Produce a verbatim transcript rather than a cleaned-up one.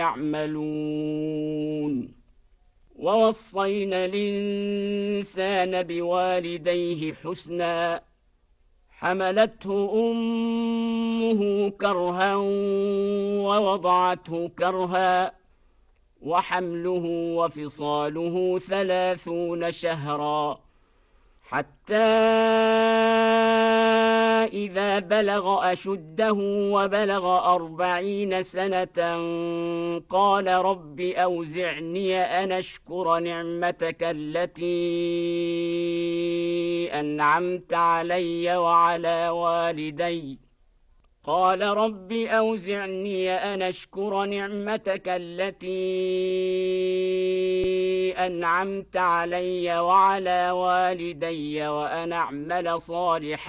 يعملون ووصينا الإنسان بوالديه حسنا حملته أمه كرها ووضعته كرها وحمله وفصاله ثلاثون شهرا حتى إذا بلغ أشده وبلغ أربعين سنة قال رب أوزعني أن أشكر نعمتك التي أنعمت علي وعلى والدي قال رب أوزعني أن أشكر نعمتك التي أنعمت علي وعلى والدي وأن أعمل صالحا